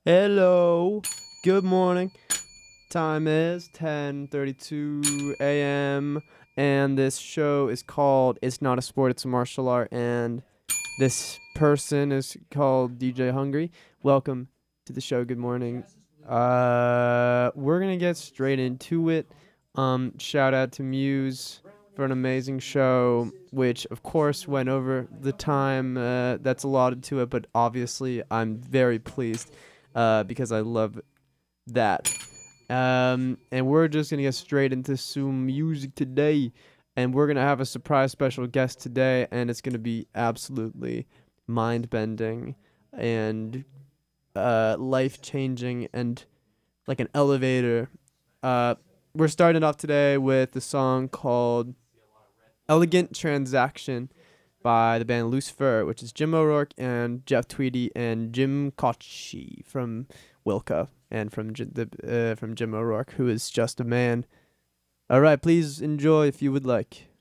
Hello. Good morning. Time is 10:32 a.m. and this show is called It's Not a Sport, It's a Martial Art, and this person is called DJ Hungry. Welcome to the show. Good morning. We're going to get straight into it. Shout out to Muse for an amazing show, which of course went over the time that's allotted to it, but obviously I'm very pleased because I love that. And we're just gonna get straight into some music today, and we're gonna have a surprise special guest today, and it's gonna be absolutely mind bending and life changing and like an elevator. Uh, we're starting off today with the song called "Elegant Transaction" by the band Lucifer, which is Jim O'Rourke and Jeff Tweedy and Jim Kochi from Wilco and from Jim O'Rourke, who is just a man. All right, please enjoy if you would like.